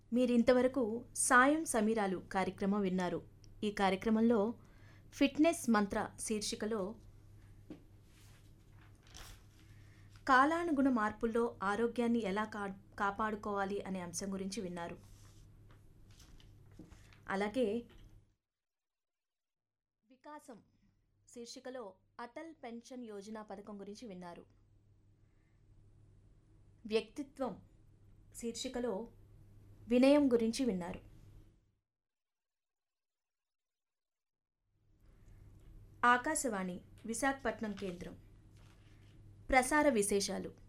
మీరింతవరకు సాయం సమీరాలు కార్యక్రమం విన్నారు. ఈ కార్యక్రమంలో ఫిట్నెస్ మంత్ర శీర్షికలో కాలానుగుణ మార్పుల్లో ఆరోగ్యాన్ని ఎలా కాపాడుకోవాలి అనే అంశం గురించి విన్నారు. అలాగే వికాసం శీర్షికలో అటల్ పెన్షన్ యోజన పథకం గురించి విన్నారు. వ్యక్తిత్వం శీర్షికలో వినయం గురించి విన్నారు. ఆకాశవాణి విశాఖపట్నం కేంద్రం ప్రసార విశేషాలు.